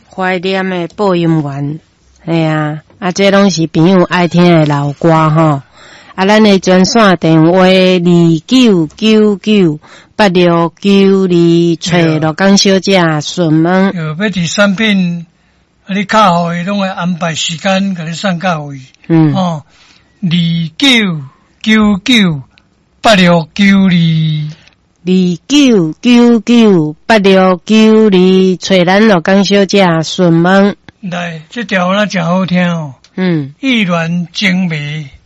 怀念的播音员，系啊，这拢是朋友爱听的老歌吼。咱的专线电话29998692，找罗江小姐询问。 要伫产品，你卡好伊拢会安排时间给你送到位。 29998692，29998692，找咱罗江小姐询问。 来，这条那真好听哦。意乱情迷。